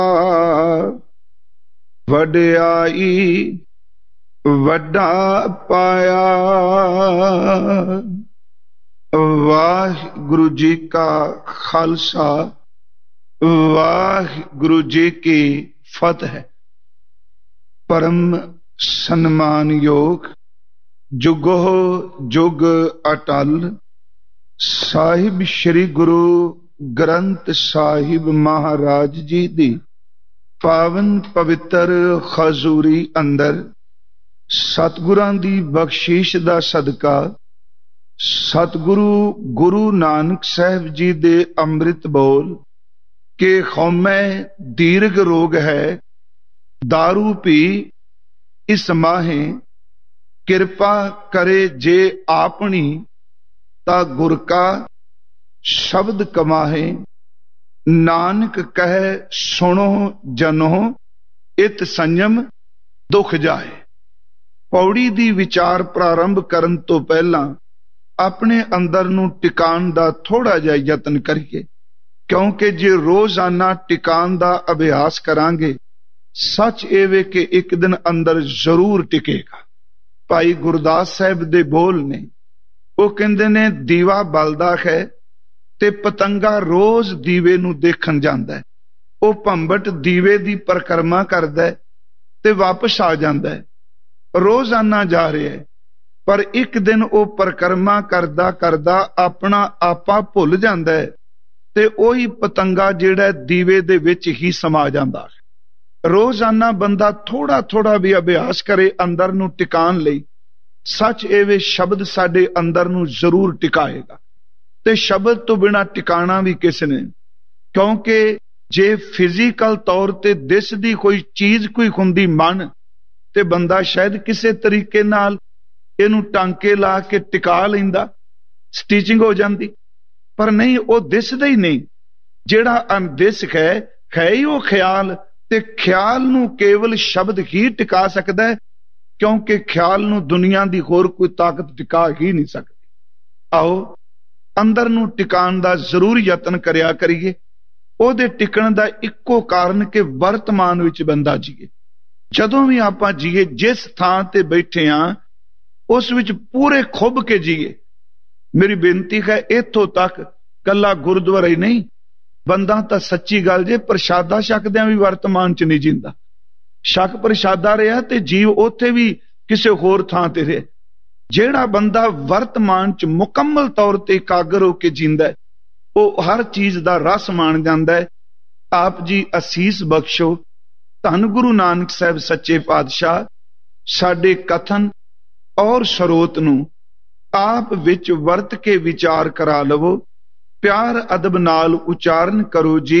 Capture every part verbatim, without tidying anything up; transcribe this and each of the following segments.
ਵਡਿਆਈ ਵੱਡਾ ਪਾਇਆ। ਵਾਹਿਗੁਰੂ ਜੀ ਕਾ ਖਾਲਸਾ, ਵਾਹਿਗੁਰੂ ਜੀ ਕੀ ਫਤਿਹ। ਪਰਮ ਸਨਮਾਨਯੋਗ ਜੁਗੋ ਜੁਗ ਅਟਲ ਸਾਹਿਬ ਸ੍ਰੀ ਗੁਰੂ ਗ੍ਰੰਥ ਸਾਹਿਬ ਮਹਾਰਾਜ ਜੀ ਦੀ ਪਾਵਨ ਪਵਿੱਤਰ ਹਜ਼ੂਰੀ ਅੰਦਰ ਸਤਿਗੁਰਾਂ ਦੀ ਬਖਸ਼ਿਸ਼ ਦਾ ਸਦਕਾ ਸਤਿਗੁਰੂ ਗੁਰੂ ਨਾਨਕ ਸਾਹਿਬ ਜੀ ਦੇ ਅੰਮ੍ਰਿਤ ਬੋਲ ਕਿ ਹਉਮੈ ਦੀਰਘ ਰੋਗ ਹੈ, दारू पी इस माहे किरपा करे जे आपनी ता गुर का शब्द कमाहे। नानक कहे सुनो जनो इत संयम दुख जाए। पौड़ी दी विचार प्रारंभ करन तो पहला अपने अंदर नूं टिकाण दा थोड़ा जिहा यतन करिए, क्योंकि जे रोजाना टिकाण दा अभ्यास करांगे सच एवे कि एक दिन अंदर जरूर टिकेगा। भाई गुरदास साहब दे बोल ने, वो कहंदे ने दीवा बलदा है ते पतंगा रोज दीवे नूं देखण जांदा है। वो भंबट दीवे दी परिक्रमा करदा है ते वापस आ जांदा है, रोजाना जा रहा है। पर एक दिन वो परिक्रमा करदा करदा अपना आपा भुल जांदा है ते ओही पतंगा जिहड़ा दीवे दे विच ही समा जांदा है। रोजाना बंदा थोड़ा थोड़ा भी अभ्यास करे अंदर नूं टिकाण लई, सच एवे शब्द साडे अंदर नूं जरूर टिकाएगा। ते शब्द तो बिना टिकाणा भी किस ने, क्योंकि जे फिजिकल तौर ते दिसदी कोई चीज कोई हुंदी मन ते बंदा शायद किसी तरीके नाल इहनूं टांके ला के टिका लैंदा, स्टिचिंग हो जांदी। पर नहीं, वो दिसदा ही नहीं। जिहड़ा अनदिस है है ही वो ख्याल, ते ख्याल नूं केवल शब्द ही टिका सकदा है, क्योंकि ख्याल नूं दुनिया दी होर कोई ताकत टिका ही नहीं सकती। आओ अंदर नूं टिकाण दा जरूर यतन करिया करिए। ओहदे टिकण दा इक्को कारण कि वर्तमान विच बंदा जीए। जदों भी आपां जीए, जिस थां ते बैठे हां उस विच पूरे खुब के जीए। मेरी बेनती है, इत्थों तक कला गुरुद्वारा ही नहीं, बंदा तो सच्ची गल जे प्रशादा छकदियां भी वर्तमान च नहीं जींदा। शक प्रशादा रहा ते जीव उत्थे भी किसी होर थां ते रहे। जेड़ा बंदा वर्तमान च मुकम्मल तौर ते एकागर होके जींदा है, वो हर चीज दा रस मान जांदा है। आप जी असीस बख्शो, धन गुरु नानक साहब सच्चे पातशाह साडे कथन और स्रोत नूं आप विच वरत के विचार करा लवो। प्यार अदब नाल उचारण करो जी,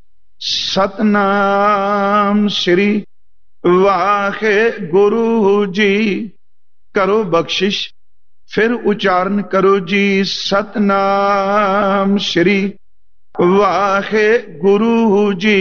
सतनाम श्री वाहिगुरु जी। करो बख्शिश, फिर उचारण करो जी, सतनाम श्री वाहिगुरु जी।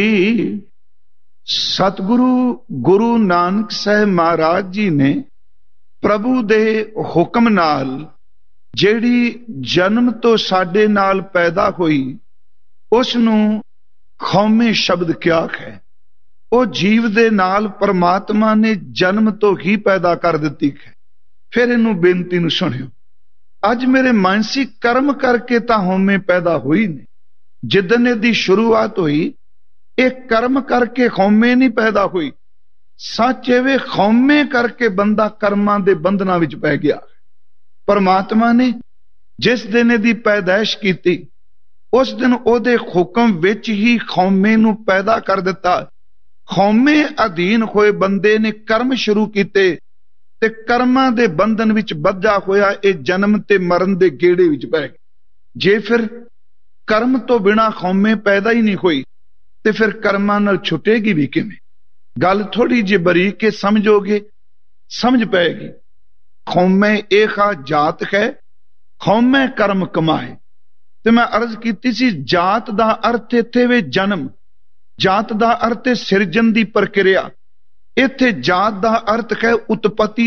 सतगुरु गुरु नानक साहब महाराज जी ने प्रभु दे हुक्म नाल ਜਿਹੜੀ जन्म तो साडे नाल पैदा हुई उस नूं खौमे शब्द क्या है। वो जीव दे नाल परमात्मा ने जन्म तो ही पैदा कर दिती है। फिर इनू बेनती नूं सुनियो, अज मेरे मानसी कर्म करके तां होमे पैदा हुई ने। जिदन इहदी शुरुआत हुई, एक कर्म करके खौमे नहीं पैदा हुई। सच एवे खौमे करके बंदा कर्मां दे बंधनां विच पै गया। परमात्मा ने जिस दिन दी पैदाइश की उस दिन ओदे हुक्म विच ही खौमे नूं पैदा कर दिता। खौमे अधीन होए बंदे ने कर्म शुरू कीते ते कर्मां दे बंधन विच बद्धा होया ए जन्म ते मरण दे गेड़े विच पै गया। जे फिर कर्म तो बिना खौमे पैदा ही नहीं हुई ते फिर कर्मां नाल छुटेगी भी किवें? गल थोड़ी जी बरीक के समझोगे, समझ पैगी। खौमे एखा जात है, खौमे कर्म कमाए। ते मैं अर्ज कीती सी, जात दा अर्थ इत्थे वे जन्म, जात दा अर्थ है सिरजन दी प्रक्रिया। इत्थे जात दा अर्थ है उत्पत्ति